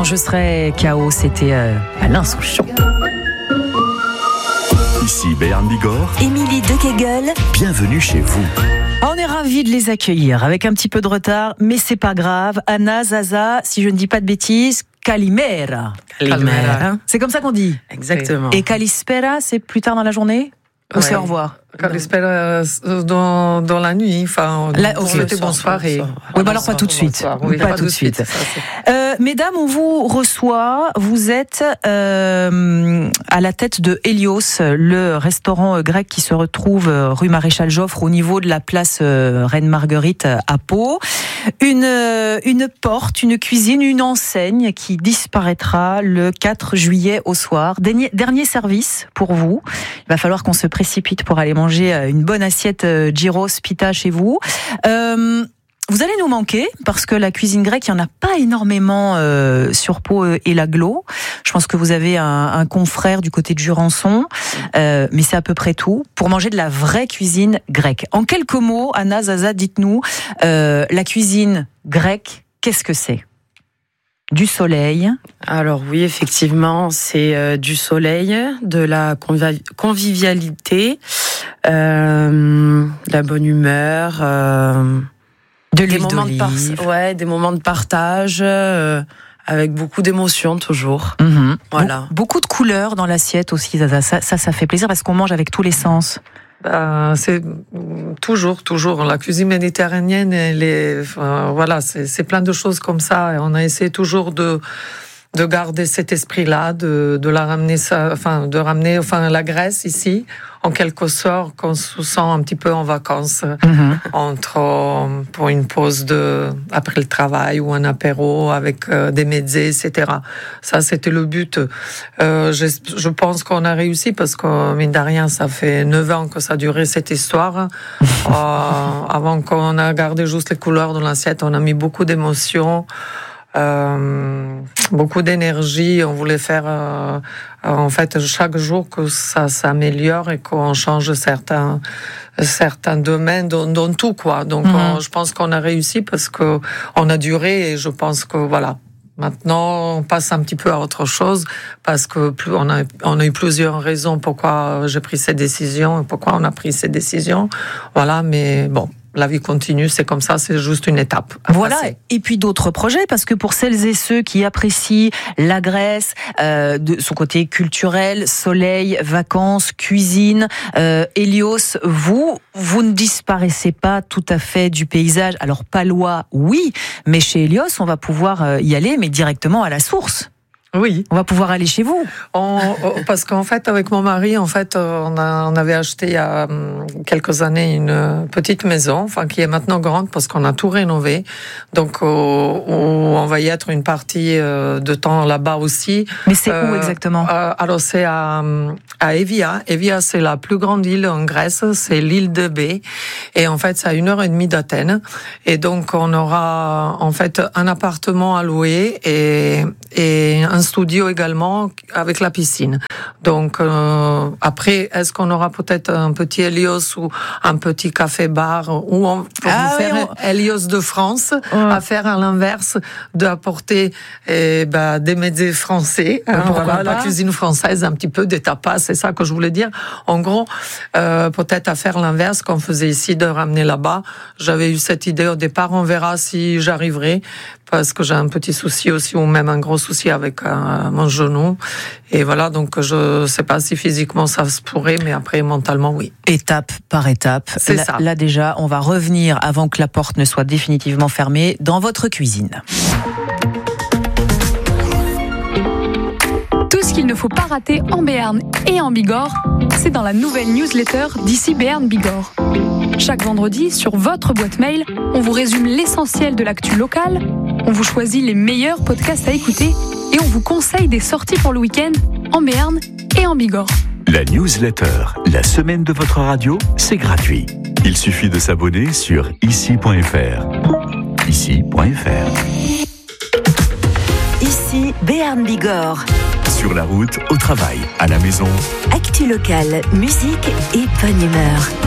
Je serai KO, c'était Alain Souchon. Ici Béarn Bigorre, Émilie de Kegel, bienvenue chez vous. On est ravis de les accueillir avec un petit peu de retard, mais c'est pas grave. Anna, Zaza, si je ne dis pas de bêtises, Kalimera. Kalimera. C'est comme ça qu'on dit. Exactement. Et Kalispera, c'est plus tard dans la journée ou c'est au revoir? Kalispera dans la nuit, enfin, c'était bonsoir. Oui, mais alors pas tout de suite. Oui, pas tout de suite. Mesdames, on vous reçoit. Vous êtes à la tête de Hélios, le restaurant grec qui se retrouve rue Maréchal Joffre au niveau de la place Reine Marguerite à Pau. Une porte, une cuisine, une enseigne qui disparaîtra le 4 juillet au soir. Dernier service pour vous. Il va falloir qu'on se précipite pour aller manger une bonne assiette gyros pita chez vous. Vous allez nous manquer parce que la cuisine grecque, il n'y en a pas énormément sur Pau et l'Aglo. Je pense que vous avez un confrère du côté de Jurançon, mais c'est à peu près tout pour manger de la vraie cuisine grecque. En quelques mots, Anna, Zaza, dites-nous, la cuisine grecque, qu'est-ce que c'est ? Du soleil. Alors oui, effectivement, c'est du soleil, de la convivialité, de la bonne humeur, de l'huile d'olive. Des moments de partage, avec beaucoup d'émotions toujours. Mmh. Voilà. Beaucoup de couleurs dans l'assiette aussi, ça fait plaisir parce qu'on mange avec tous les sens. C'est toujours la cuisine méditerranéenne, c'est plein de choses comme ça. Et on a essayé toujours de garder cet esprit-là, de ramener la Grèce ici, en quelque sorte, qu'on se sent un petit peu en vacances, pour une pause après le travail ou un apéro avec des mezzés, etc. Ça, c'était le but. Je pense qu'on a réussi parce que, mine de rien, ça fait 9 ans que ça a duré cette histoire. Avant qu'on a gardé juste les couleurs dans l'assiette, on a mis beaucoup d'émotions. Beaucoup d'énergie. On voulait faire chaque jour que ça s'améliore et qu'on change certains domaines dans tout quoi. Donc je pense qu'on a réussi parce que on a duré et je pense que voilà. Maintenant, on passe un petit peu à autre chose parce que on a eu plusieurs raisons pourquoi j'ai pris cette décision et pourquoi on a pris cette décision. Voilà, mais bon. La vie continue, c'est comme ça, c'est juste une étape. Voilà, et puis d'autres projets, parce que pour celles et ceux qui apprécient la Grèce, de son côté culturel, soleil, vacances, cuisine, Hélios, vous ne disparaissez pas tout à fait du paysage. Alors palois, oui, mais chez Hélios, on va pouvoir y aller, mais directement à la source. Oui. On va pouvoir aller chez vous. Parce qu'en fait, avec mon mari, on avait acheté il y a quelques années une petite maison, qui est maintenant grande parce qu'on a tout rénové. Donc, on va y être une partie de temps là-bas aussi. Mais c'est où exactement? Alors, c'est à Evia. Evia, c'est la plus grande île en Grèce. C'est l'île de Bé. Et en fait, c'est à 1h30 d'Athènes. Et donc, on aura, en fait, un appartement à louer et un studio également avec la piscine. Donc après, est-ce qu'on aura peut-être un petit Hélios ou un petit café-bar ou Hélios de France à faire à l'inverse, d'apporter des mezzés français. La cuisine française, un petit peu des tapas, c'est ça que je voulais dire. En gros, peut-être à faire l'inverse qu'on faisait ici, de ramener là-bas. J'avais eu cette idée au départ, on verra si j'arriverai. Parce que j'ai un petit souci aussi, ou même un gros souci avec mon genou. Et voilà, donc je sais pas si physiquement ça se pourrait, mais après mentalement, oui. Étape par étape. C'est ça. Là déjà, on va revenir, avant que la porte ne soit définitivement fermée, dans votre cuisine. Tout ce qu'il ne faut pas rater en Béarn et en Bigorre, c'est dans la nouvelle newsletter d'ici Béarn Bigorre. Chaque vendredi, sur votre boîte mail, on vous résume l'essentiel de l'actu locale, on vous choisit les meilleurs podcasts à écouter et on vous conseille des sorties pour le week-end en Béarn et en Bigorre. La newsletter, la semaine de votre radio, c'est gratuit. Il suffit de s'abonner sur ici.fr. Ici.fr. Ici Béarn Bigorre. Sur la route, au travail, à la maison. Actu locale, musique et bonne humeur.